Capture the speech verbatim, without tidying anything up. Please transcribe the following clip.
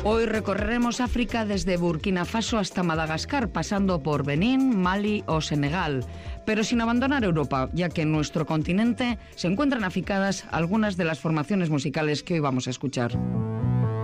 Hoy recorreremos África desde Burkina Faso hasta Madagascar, pasando por Benín, Mali o Senegal, pero sin abandonar Europa, ya que en nuestro continente se encuentran aficadas algunas de las formaciones musicales que hoy vamos a escuchar.